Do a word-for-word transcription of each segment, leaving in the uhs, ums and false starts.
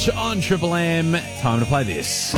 Church on Triple M. Time to play this.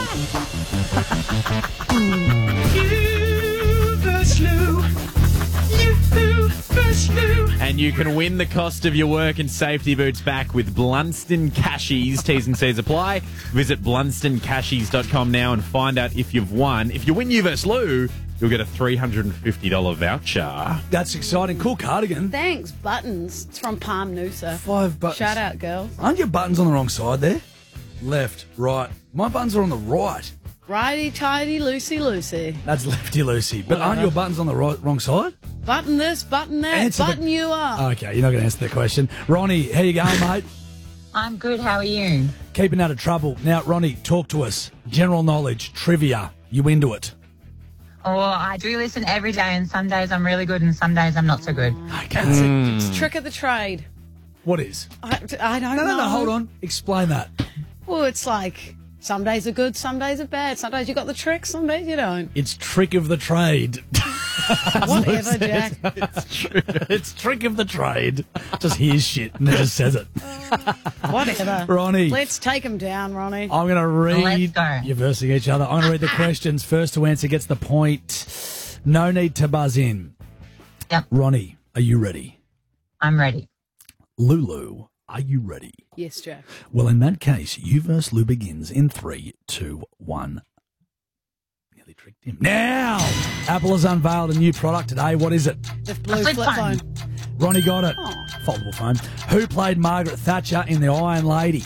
And you can win the cost of your work and safety boots back with Blunston Cashies. T's and C's apply. Visit blunston cashies dot com now and find out if you've won. If you win You versus. Lou, you'll get a three hundred fifty dollars voucher. That's exciting. Cool cardigan. Thanks, Buttons. It's from Palm Noosa. Five buttons. Shout out, girls. Aren't your buttons on the wrong side there? Left, right. My buttons are on the right. Righty, tighty, loosey, loosey. That's lefty loosey. But aren't your buttons on the right, wrong side? Button this, button that, Answer the- button you up. Okay, you're not going to answer the question. Ronnie, how you going, mate? I'm good. How are you? Keeping out of trouble. Now, Ronnie, talk to us. General knowledge, trivia. You into it? Oh, I do listen every day, and some days I'm really good, and some days I'm not so good. Okay. It's a trick of the trade. What is? I, I don't No, know. no, no, hold on. Explain that. Well, it's like some days are good, some days are bad. Some days you got the trick, some days you don't. It's trick of the trade. Whatever, Jack. It's trick of the trade. Just hears shit and then just says it. Whatever. Ronnie. Let's take him down, Ronnie. I'm going to read. Let's go. You're versing each other. I'm going to read the questions. First to answer gets the point. No need to buzz in. Yep, Ronnie, are you ready? I'm ready. Lulu, are you ready? Yes, Jack. Well, in that case, you versus Lou begins in three, two, one. Nearly tricked him. Now, Apple has unveiled a new product today. What is it? The blue flip flip phone. phone. Ronnie got it. Oh. Foldable phone. Who played Margaret Thatcher in The Iron Lady?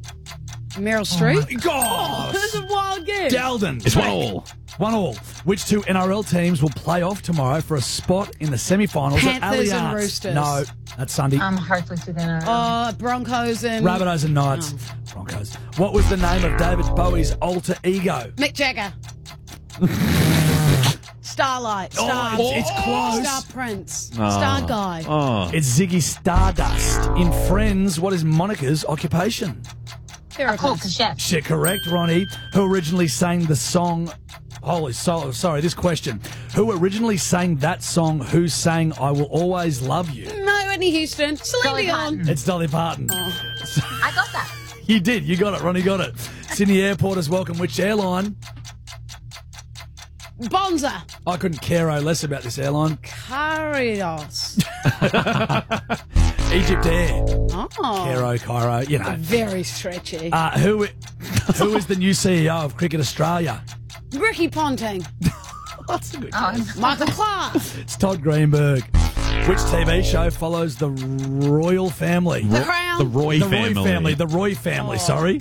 Meryl Streep. Gosh! This is a wild guess. Dalden. It's one all. One all. Which two N R L teams will play off tomorrow for a spot in the semi-finals at Panthers Allianz? and Roosters. No, that's Sunday. I'm hopeless with N R L. Oh, Broncos and Rabbitohs and Knights. Broncos. What was the name of David Bowie's alter ego? Mick Jagger. Starlight. Star. Oh, it's, it's close. Star Prince. Star Guy. Oh. It's Ziggy Stardust. In Friends, what is Monica's occupation? A cook, a chef. Shit, correct, Ronnie. Who originally sang the song... Holy so sorry, this question. Who originally sang that song who sang I Will Always Love You? No, Whitney Houston. Celine Dolly Dion. Parton. It's Dolly Parton. I got that. You did. You got it, Ronnie got it. Sydney Airport is welcome. Which airline? Bonza. I couldn't care oh less about this airline. Carios. Egypt Air. Oh. Cairo, Cairo, you know. Very stretchy. Uh, who, who is the new C E O of Cricket Australia? Ricky Ponting. That's a good Oh, guess. Michael Clark. It's Todd Greenberg. Which T V show follows the royal family? The Crown. The Roy the family. Roy family. The Roy family, Oh. sorry.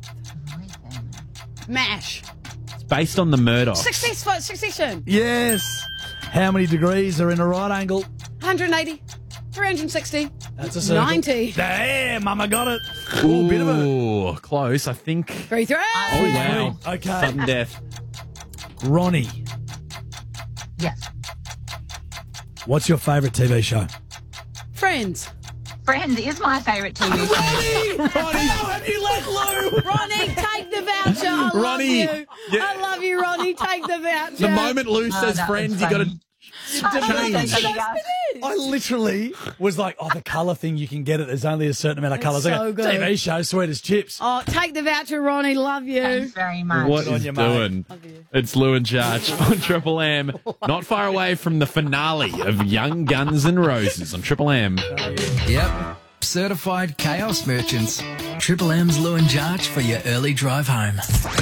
MASH. It's based on the Murdochs. Successful succession. Yes. How many degrees are in a right angle? one hundred eighty. three hundred sixty. That's a circle. ninety. Damn, Mama got it. Ooh, bit of a... Ooh, close. I think. Three, three. Oh, wow. Okay. Sudden death. Ronnie, Yes. what's your favourite T V show? Friends. Friends is my favourite T V show. Ronnie! How have you let Lou? Ronnie, take the voucher. I love Ronnie, you. yeah. I love you, Ronnie. Take the voucher. The moment Lou Oh, says that friends, was you got to funny. I change. love that. I literally was like, oh, the colour thing, you can get it. There's only a certain amount of colours. so Like a good. T V show, sweet as chips. Oh, take the voucher, Ronnie. Love you. Thanks very much. What on is you, mate. doing? It's Lou and Charge on Triple M. Not far away from the finale of Young Guns N' Roses on Triple M. Yep. Certified chaos merchants. Triple M's Lou and Jarch for your early drive home.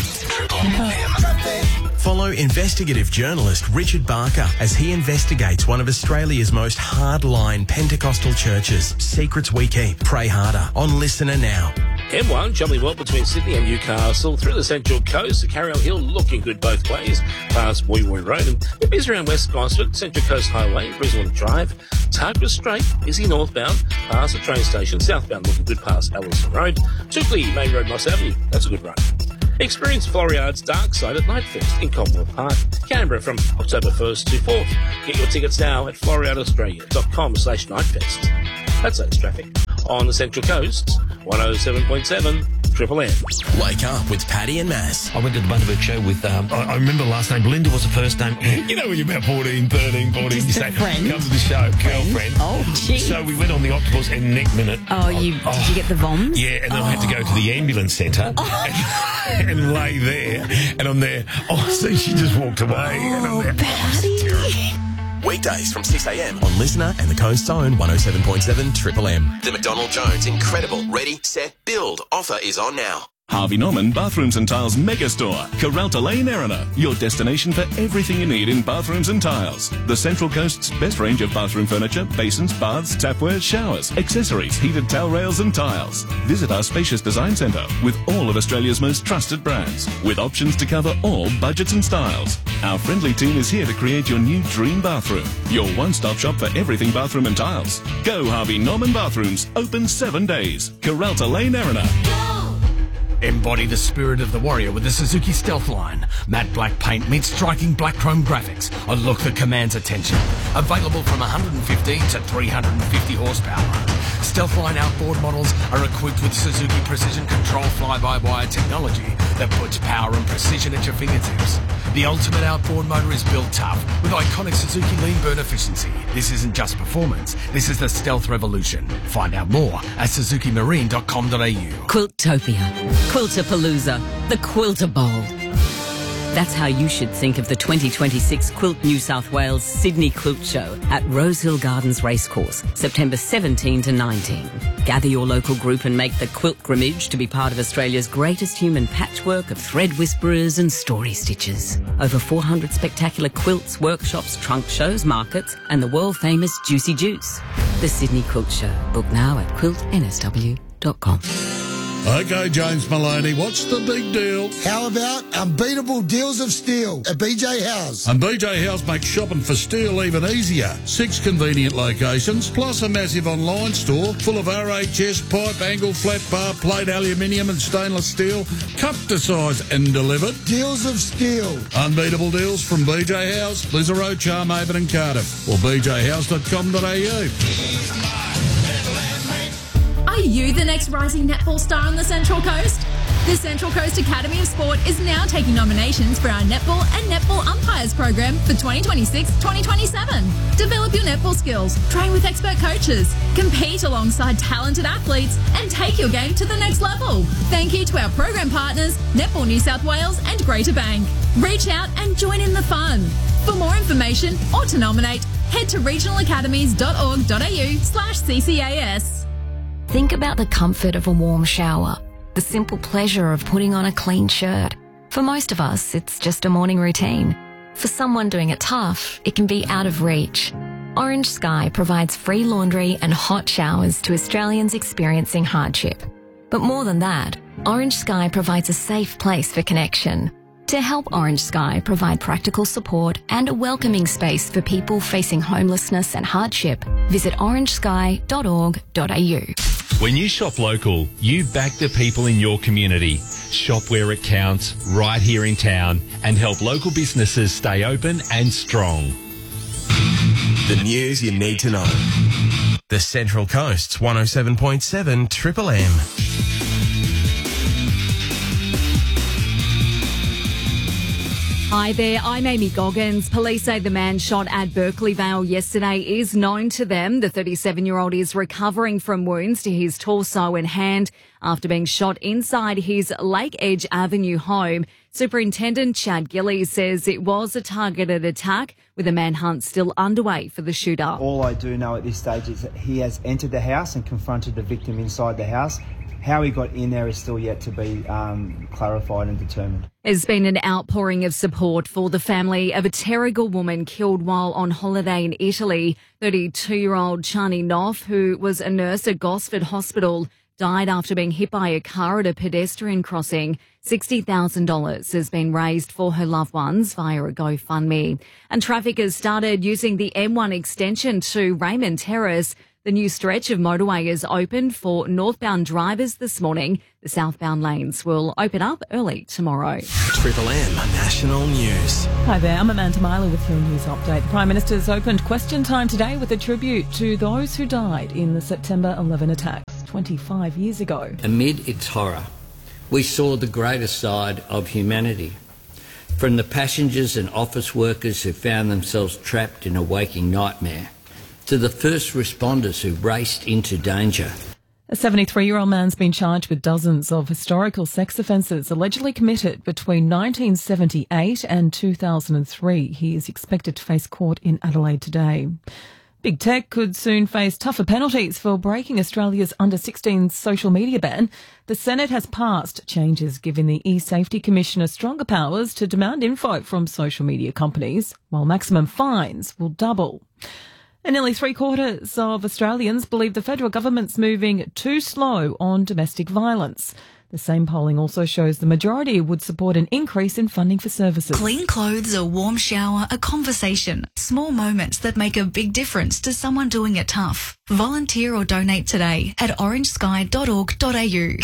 Follow investigative journalist Richard Barker as he investigates one of Australia's most hardline Pentecostal churches. Secrets we keep. Pray harder on Listener Now. M one travelling well between Sydney and Newcastle through the Central Coast. The Carriel Hill looking good both ways past Woiwoi Road and a bit busy around West Gosford, Central Coast Highway, Brisbane Drive. Tuggerah Straight, busy northbound past the train station, southbound looking good past Ellison Road. Tukely, Main Road, Moss Avenue, that's a good run. Experience Floriada's Dark Side at Nightfest in Commonwealth Park, Canberra from October first to fourth. Get your tickets now at floriada australia dot com slash nightfest. That's latest traffic on the Central Coast, one oh seven point seven Triple M. Wake up with Paddy and Mass. I went to the Bundaberg show with, um, I, I remember last name, Belinda was the first name. You know when you're about fourteen, thirteen, fourteen, Just you a say, friend. come to the show, girlfriend. Oh, gee. So we went on the Octopus and next minute. Oh, you oh, did you get the voms? Yeah, and then I had to go to the ambulance centre Oh. and, and lay there. And I'm there, oh, see, she just walked away. and I'm Oh, there. Paddy. Weekdays from six a.m. on Listener and the Coast's own one oh seven point seven Triple M. The McDonald Jones Incredible Ready, Set, Build offer is on now. Harvey Norman Bathrooms and Tiles Megastore, Carralta Lane, Erina. Your destination for everything you need in bathrooms and tiles. The Central Coast's best range of bathroom furniture, basins, baths, tapware, showers, accessories, heated towel rails and tiles. Visit our spacious design centre with all of Australia's most trusted brands, with options to cover all budgets and styles. Our friendly team is here to create your new dream bathroom. Your one-stop shop for everything bathroom and tiles. Go Harvey Norman Bathrooms, open seven days. Carralta Lane, Erina. Embody the spirit of the warrior with the Suzuki Stealth line. Matte black paint meets striking black chrome graphics. A look that commands attention. Available from one hundred fifty to three hundred fifty horsepower. Stealth line outboard models are equipped with Suzuki Precision Control fly-by-wire technology that puts power and precision at your fingertips. The ultimate outboard motor is built tough with iconic Suzuki lean burn efficiency. This isn't just performance. This is the Stealth revolution. Find out more at suzuki marine dot com dot a u. Quiltopia. Quiltapalooza. The Quilter Bowl. That's how you should think of the twenty twenty-six Quilt New South Wales Sydney Quilt Show at Rosehill Gardens Racecourse, September seventeenth to nineteenth. Gather your local group and make the quilt grimmage to be part of Australia's greatest human patchwork of thread whisperers and story stitchers. Over four hundred spectacular quilts, workshops, trunk shows, markets, and the world-famous Juicy Juice. The Sydney Quilt Show. Book now at quilt n s w dot com. Okay, James Maloney, what's the big deal? How about unbeatable deals of steel at B J House? And B J House makes shopping for steel even easier. Six convenient locations, plus a massive online store full of R H S, pipe, angle, flat bar, plate, aluminium and stainless steel, cut to size and delivered. Deals of steel. Unbeatable deals from B J House, Lisarow, Charmaven and Cardiff. Or b j house dot com dot a u. Are you the next rising netball star on the Central Coast? The Central Coast Academy of Sport is now taking nominations for our netball and netball umpires program for twenty twenty-six twenty twenty-seven. Develop your netball skills, train with expert coaches, compete alongside talented athletes, and take your game to the next level. Thank you to our program partners, Netball New South Wales and Greater Bank. Reach out and join in the fun. For more information or to nominate, head to regional academies dot org dot a u slash C C A S. Think about the comfort of a warm shower, the simple pleasure of putting on a clean shirt. For most of us, it's just a morning routine. For someone doing it tough, it can be out of reach. Orange Sky provides free laundry and hot showers to Australians experiencing hardship. But more than that, Orange Sky provides a safe place for connection. To help Orange Sky provide practical support and a welcoming space for people facing homelessness and hardship, visit orange sky dot org dot a u. When you shop local, you back the people in your community. Shop where it counts, right here in town, and help local businesses stay open and strong. The news you need to know. The Central Coast's one oh seven point seven Triple M. Hi there, I'm Amy Goggins. Police say the man shot at Berkeley Vale yesterday is known to them. The thirty-seven-year-old is recovering from wounds to his torso and hand after being shot inside his Lake Edge Avenue home. Superintendent Chad Gillies says it was a targeted attack with a manhunt still underway for the shooter. All I do know at this stage is that he has entered the house and confronted the victim inside the house. How he got in there is still yet to be um, clarified and determined. There's been an outpouring of support for the family of a Terrigal woman killed while on holiday in Italy. thirty-two-year-old Chani Noff, who was a nurse at Gosford Hospital, died after being hit by a car at a pedestrian crossing. sixty thousand dollars has been raised for her loved ones via a GoFundMe. And traffic has started using the M one extension to Raymond Terrace. The new stretch of motorway is opened for northbound drivers this morning. The southbound lanes will open up early tomorrow. Triple M National News. Hi there, I'm Amanda Myler with your news update. The Prime Minister's opened question time today with a tribute to those who died in the September eleven attacks twenty-five years ago. Amid its horror, we saw the greater side of humanity. From the passengers and office workers who found themselves trapped in a waking nightmare, to the first responders who raced into danger. A seventy-three-year-old man's been charged with dozens of historical sex offences allegedly committed between nineteen seventy-eight and two thousand three. He is expected to face court in Adelaide today. Big Tech could soon face tougher penalties for breaking Australia's under sixteen social media ban. The Senate has passed changes giving the e-Safety Commissioner stronger powers to demand info from social media companies, while maximum fines will double. And nearly three-quarters of Australians believe the federal government's moving too slow on domestic violence. The same polling also shows the majority would support an increase in funding for services. Clean clothes, a warm shower, a conversation. Small moments that make a big difference to someone doing it tough. Volunteer or donate today at orange sky dot org dot a u.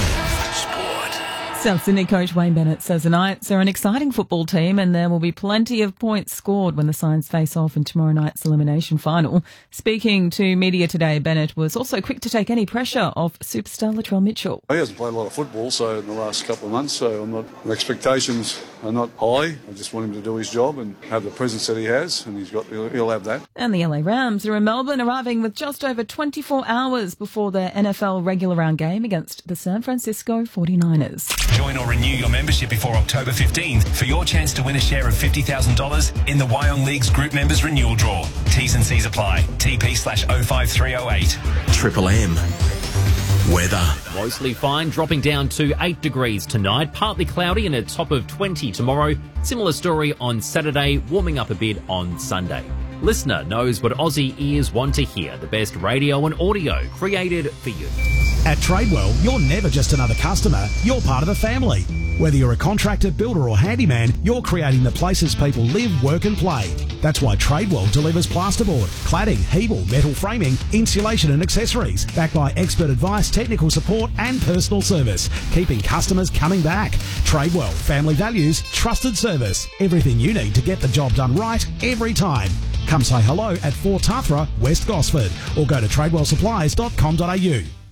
South Sydney coach Wayne Bennett says the Knights are an exciting football team and there will be plenty of points scored when the sides face off in tomorrow night's elimination final. Speaking to media today, Bennett was also quick to take any pressure off superstar Latrell Mitchell. He hasn't played a lot of football so in the last couple of months, so I'm not, my expectations are not high. I just want him to do his job and have the presence that he has, and he's got he'll, he'll have that. And the L A Rams are in Melbourne, arriving with just over twenty-four hours before their N F L regular round game against the San Francisco forty-niners. Join or renew your membership before October fifteenth for your chance to win a share of fifty thousand dollars in the Wyong League's Group Members Renewal Draw. T's and C's apply. T P slash oh five three oh eight. Triple M. Weather. Mostly fine, dropping down to eight degrees tonight. Partly cloudy and a top of twenty tomorrow. Similar story on Saturday, warming up a bit on Sunday. Listener knows what Aussie ears want to hear. The best radio and audio created for you. At Tradewell, you're never just another customer, you're part of the family. Whether you're a contractor, builder or handyman, you're creating the places people live, work and play. That's why Tradewell delivers plasterboard, cladding, Hebel, metal framing, insulation and accessories, backed by expert advice, technical support and personal service, keeping customers coming back. Tradewell, family values, trusted service. Everything you need to get the job done right every time. Come say hello at four Tathra, West Gosford, or go to tradewell supplies dot com dot a u.